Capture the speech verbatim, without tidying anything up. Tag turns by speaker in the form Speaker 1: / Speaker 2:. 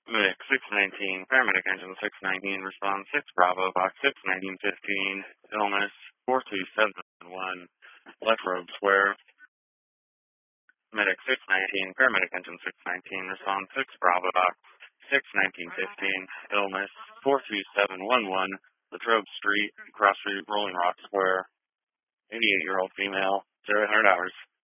Speaker 1: Medic six nineteen, paramedic engine six nineteen, response six Bravo, box six nineteen fifteen, illness four two seven one, left robe square. Medic six nineteen, paramedic engine six nineteen, response six Bravo, box six nineteen fifteen, illness four two seven one one, Latrobe Street, Cross Street, Rolling Rock Square, eighty-eight-year-old female, zero hundred hours.